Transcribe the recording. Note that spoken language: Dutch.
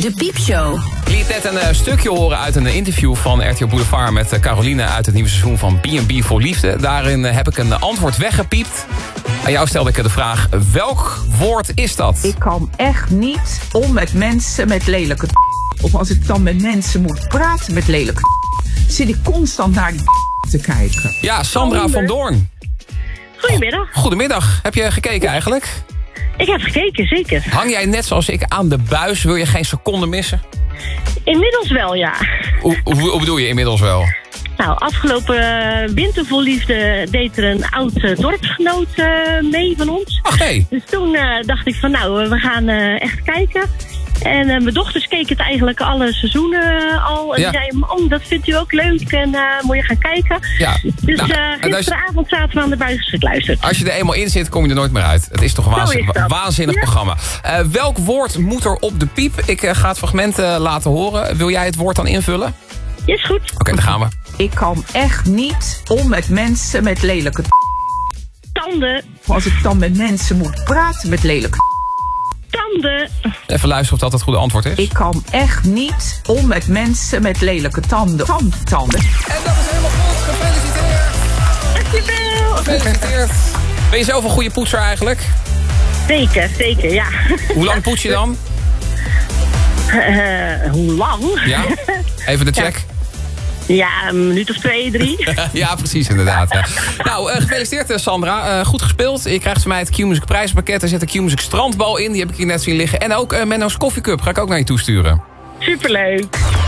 De Piepshow. Ik liet net een stukje horen uit een interview van RTL Boulevard... met Caroline uit het nieuwe seizoen van B&B voor Liefde. Daarin heb ik een antwoord weggepiept. Aan jou stelde ik de vraag, welk woord is dat? Ik kan echt niet om met mensen met lelijke of als ik dan met mensen moet praten met lelijke zit ik constant naar die te kijken. Ja, Sandra van Doorn. Goedemiddag. Goedemiddag. Heb je gekeken eigenlijk? Ik heb gekeken, zeker. Hang jij net zoals ik aan de buis? Wil je geen seconde missen? Inmiddels wel, ja. Hoe bedoel je inmiddels wel? Nou, afgelopen winter vol liefde deed er een oud dorpsgenoot mee van ons. Ach nee. Dus toen dacht ik van nou, we gaan echt kijken. En mijn dochters keken het eigenlijk alle seizoenen al. En die zeiden, mam, dat vindt u ook leuk en moet je gaan kijken. Ja. Dus gisteravond zaten we aan de buis gekluisterd. Als je er eenmaal in zit, kom je er nooit meer uit. Het is toch een waanzinnig programma. Welk woord moet er op de piep? Ik ga het fragment laten horen. Wil jij het woord dan invullen? Ja, is goed. Oké, daar gaan we. Ik kan echt niet om met mensen met lelijke tanden. Als ik dan met mensen moet praten met lelijke tanden. Even luisteren of dat het goede antwoord is. Ik kan echt niet om met mensen met lelijke tanden. Tanden. En dat is helemaal goed. Gefeliciteerd. Dankjewel. Gefeliciteerd. Ben je zelf een goede poetser eigenlijk? Zeker, ja. Hoe lang poets je dan? Hoe lang? Ja, even de check. Ja, een minuut of 2, 3. Ja, precies, inderdaad. Ja. Nou, gefeliciteerd Sandra. Goed gespeeld. Je krijgt van mij het Q-Music prijspakket. Er zit een Q-Music strandbal in. Die heb ik hier net zien liggen. En ook Menno's Coffee Cup ga ik ook naar je toesturen. Superleuk.